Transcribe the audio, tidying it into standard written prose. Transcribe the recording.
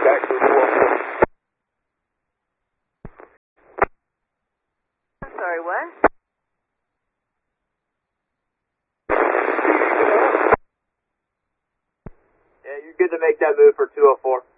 back to 204. I'm sorry, what? Yeah, you're good to make that move for 204.